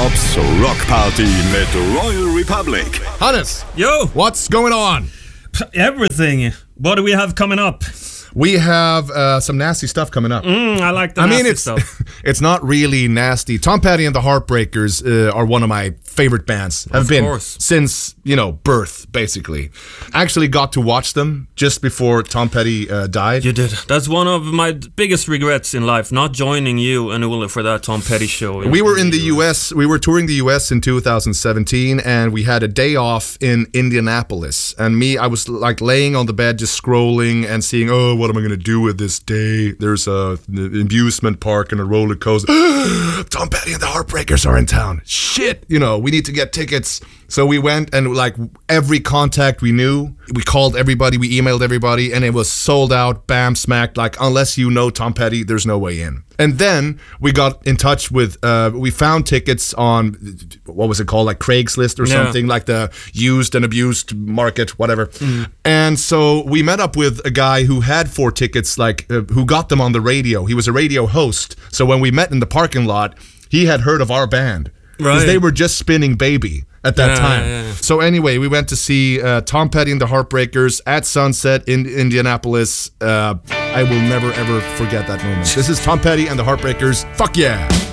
Hiphop's rockparty med Royal Republic. Hannes, Yo, what's going on? everything. What do we have coming up? We have some nasty stuff coming up. I like the nasty it's stuff. it's not really nasty. Tom Petty and the Heartbreakers are one of my favorite bands. Have been course. since birth, basically. Actually got to watch them just before Tom Petty died. You did. That's one of my biggest regrets in life, not joining you and Ola for that Tom Petty show. We were in the US. We were touring the US in 2017, and we had a day off in Indianapolis. And I was like laying on the bed, just scrolling and seeing, what am I going to do with this day? There's an amusement park and a roller coaster. Tom Petty and the Heartbreakers are in town. Shit, we need to get tickets. So we went, and like every contact we knew, we called everybody, we emailed everybody, and it was sold out, bam, smacked. Like, unless you know Tom Petty, there's no way in. And then we got in touch with, we found tickets on, what was it called, like Craigslist or something, like the used and abused market, whatever. And so we met up with a guy who had 4 tickets, who got them on the radio. He was a radio host. So when we met in the parking lot, he had heard of our band. Because they were just spinning Baby at that time. Yeah. So anyway, we went to see Tom Petty and the Heartbreakers at Sunset in Indianapolis. I will never, ever forget that moment. This is Tom Petty and the Heartbreakers. Fuck yeah!